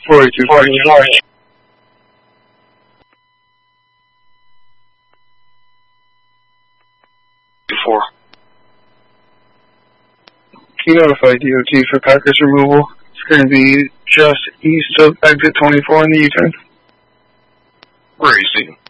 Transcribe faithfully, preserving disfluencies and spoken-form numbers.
forty-two forty. Four. Can you notify D O T for package removal? It's going to be just east of exit twenty-four in the U-turn. Where are you seeing?